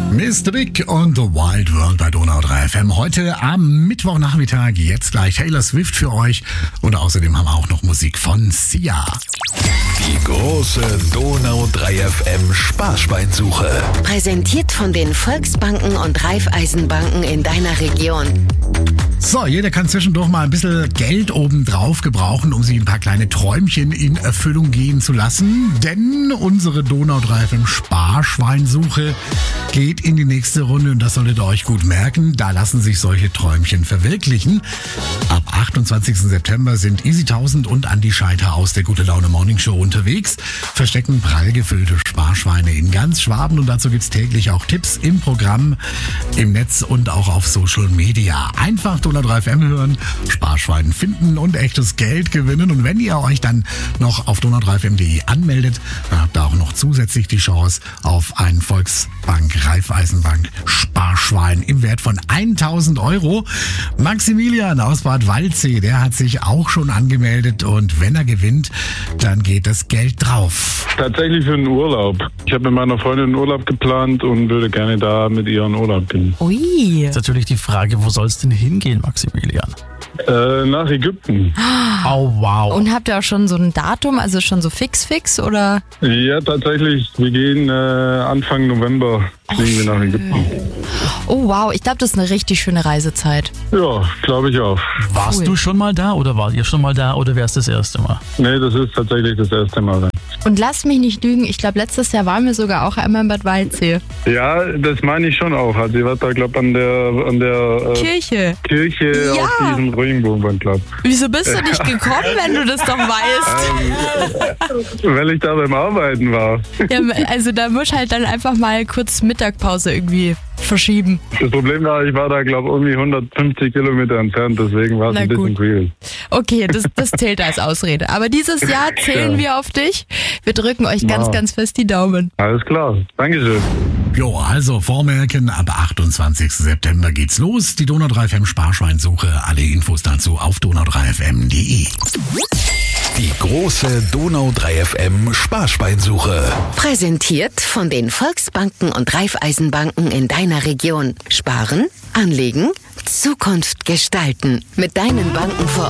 Mr. Big und The Wild World bei Donau 3 FM. Heute am Mittwochnachmittag, jetzt gleich Taylor Swift für euch. Und außerdem haben wir auch noch Musik von Sia. Die große Donau 3 FM Sparschweinsuche. Präsentiert von den Volksbanken und Raiffeisenbanken in deiner Region. So, jeder kann zwischendurch mal ein bisschen Geld obendrauf gebrauchen, um sich ein paar kleine Träumchen in Erfüllung gehen zu lassen. Denn unsere Donau 3 FM Sparschweinsuche geht in die nächste Runde und das solltet ihr euch gut merken. Da lassen sich solche Träumchen verwirklichen. Ab 28. September sind Easy 1000 und Andi Scheiter aus der Gute Laune Morning Show unterwegs, verstecken prall gefüllte Sparschweine in ganz Schwaben und dazu gibt's täglich auch Tipps im Programm, im Netz und auch auf Social Media. Einfach Donau 3 FM hören, Sparschwein finden und echtes Geld gewinnen. Und wenn ihr euch dann noch auf donau3fm.de anmeldet, dann habt ihr auch noch zusätzlich die Chance auf ein Volksbank, Raiffeisenbank Sparschwein im Wert von 1.000 Euro. Maximilian aus Bad Waldsee, der hat sich auch schon angemeldet und wenn er gewinnt, dann geht das Geld drauf. Tatsächlich für einen Urlaub. Ich habe mit meiner Freundin einen Urlaub geplant und würde gerne da mit ihr in Urlaub gehen. Ui. Jetzt natürlich die Frage, wo soll es denn hingehen, Maximilian? Nach Ägypten. Oh, wow. Und habt ihr auch schon so ein Datum, also schon so fix oder? Ja, tatsächlich. Wir gehen Anfang November fliegen wir nach Ägypten. Oh wow, ich glaube, das ist eine richtig schöne Reisezeit. Ja, glaube ich auch. Warst Cool. du schon mal da oder wart ihr schon mal da oder wär's das erste Mal? Nee, das ist tatsächlich das erste Mal. Und lasst mich nicht lügen, ich glaube, letztes Jahr waren wir sogar auch einmal in Bad Waldsee. Ja, das meine ich schon auch. Also ich war da, glaube ich, an der Kirche. Kirche Ja. auf diesem Regenbogenbahnclub. Wieso bist du nicht gekommen, wenn du das doch weißt? Weil ich da beim Arbeiten war. Ja, also da musst du halt dann einfach mal kurz Mittagpause irgendwie verschieben. Das Problem war, ich war da, glaube ich, irgendwie 150 Kilometer entfernt, deswegen war es Na ein bisschen gut. real. Okay, das zählt als Ausrede. Aber dieses Jahr zählen wir auf dich. Wir drücken euch ganz, ganz fest die Daumen. Alles klar. Dankeschön. Jo, also vormerken, ab 28. September geht's los. Die Donau 3 FM Sparschweinsuche. Alle Infos dazu auf donau3fm.de. Die große Donau 3 FM Sparschweinsuche. Präsentiert von den Volksbanken und Raiffeisenbanken in deiner Region. Sparen, anlegen, Zukunft gestalten. Mit deinen Banken vor